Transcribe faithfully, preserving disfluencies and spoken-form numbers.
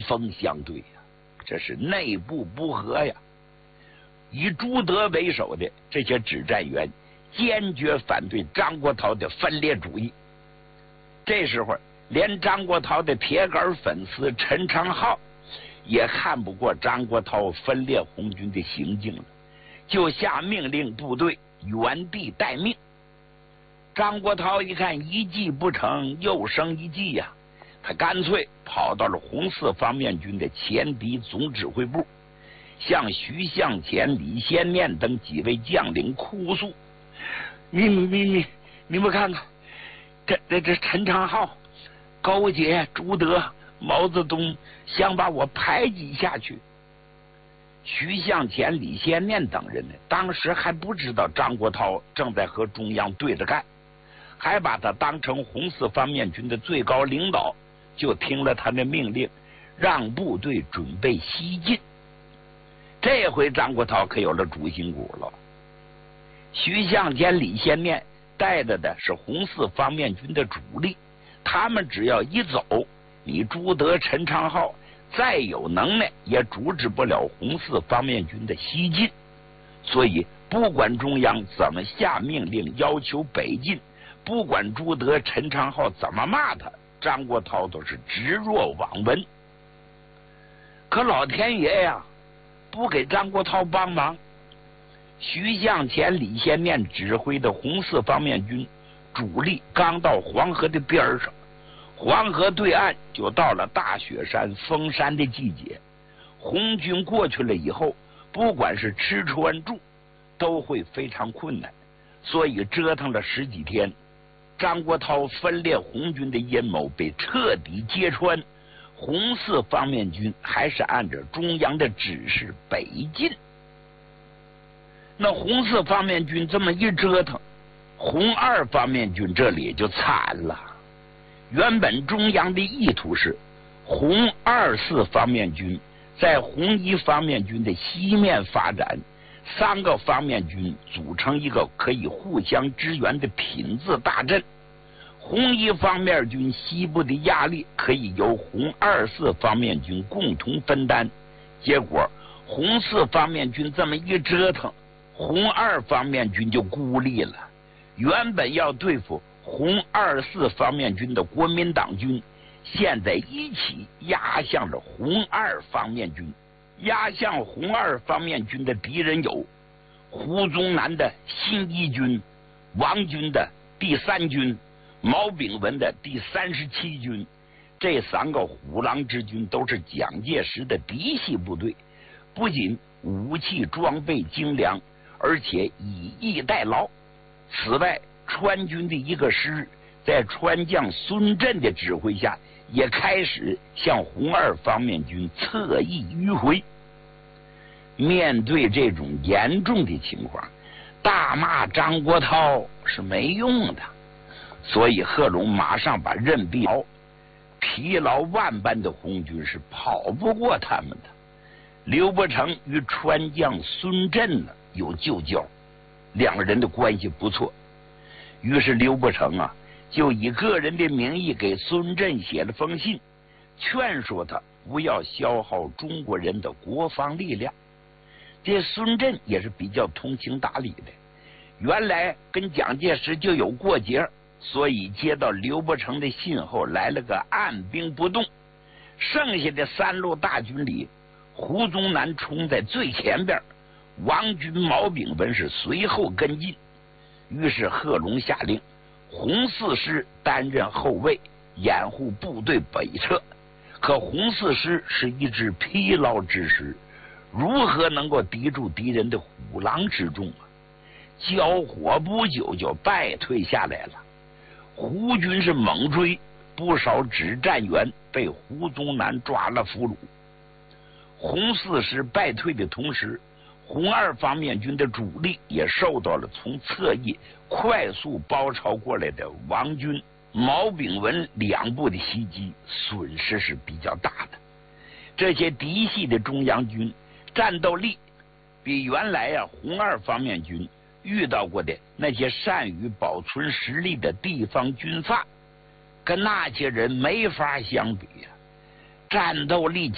锋相对呀，这是内部不和呀。以朱德为首的这些指战员坚决反对张国焘的分裂主义。这时候，连张国焘的铁杆粉丝陈长浩也看不过张国焘分裂红军的行径了，就下命令部队原地待命。张国焘一看一计不成，又生一计呀、啊，他干脆跑到了红四方面军的前敌总指挥部，向徐向前、李先念等几位将领哭诉：“你你你你你们看看，这这这陈长浩勾结朱德、毛泽东，想把我排挤下去。”徐向前、李先念等人呢，当时还不知道张国焘正在和中央对着干，还把他当成红四方面军的最高领导，就听了他的命令，让部队准备西进。这回张国焘可有了主心骨了。徐向前、李先念带着的是红四方面军的主力，他们只要一走，你朱德、陈长浩再有能耐也阻止不了红四方面军的西进。所以不管中央怎么下命令要求北进，不管朱德、陈长浩怎么骂他，张国焘都是置若罔闻。可老天爷呀，不给张国焘帮忙。徐向前、李先念指挥的红四方面军主力刚到黄河的边上，黄河对岸就到了大雪山、封山的季节。红军过去了以后，不管是吃穿住，都会非常困难。所以折腾了十几天，张国焘分裂红军的阴谋被彻底揭穿。红四方面军还是按照中央的指示北进。那红四方面军这么一折腾，红二方面军这里就惨了。原本中央的意图是，红二四方面军在红一方面军的西面发展，三个方面军组成一个可以互相支援的品质大阵。红一方面军西部的压力可以由红二四方面军共同分担。结果红四方面军这么一折腾，红二方面军就孤立了。原本要对付红二四方面军的国民党军，现在一起压向了红二方面军。压向红二方面军的敌人有胡宗南的新一军、王军的第三军、毛炳文的第三十七军。这三个虎狼之军都是蒋介石的嫡系部队，不仅武器装备精良，而且以逸待劳。此外，川军的一个师在川将孙震的指挥下，也开始向红二方面军侧翼迂回。面对这种严重的情况，大骂张国焘是没用的，所以贺龙马上把任弼劳，疲劳万般的红军是跑不过他们的。刘伯承与川将孙震呢有旧交，两个人的关系不错。于是刘伯承啊，就以个人的名义给孙震写了封信，劝说他不要消耗中国人的国防力量。这孙震也是比较通情达理的，原来跟蒋介石就有过节，所以接到刘伯承的信后来了个按兵不动。剩下的三路大军里，胡宗南冲在最前边，王军、毛炳文是随后跟进。于是贺龙下令，红四师担任后卫，掩护部队北撤。可红四师是一支疲劳之师，如何能够抵住敌人的虎狼之众啊？交火不久就败退下来了。胡军是猛追，不少指战员被胡宗南抓了俘虏。红四师败退的同时，红二方面军的主力也受到了从侧翼快速包抄过来的王军、毛炳文两部的袭击，损失是比较大的。这些嫡系的中央军战斗力比原来啊红二方面军遇到过的那些善于保存实力的地方军阀，跟那些人没法相比啊，战斗力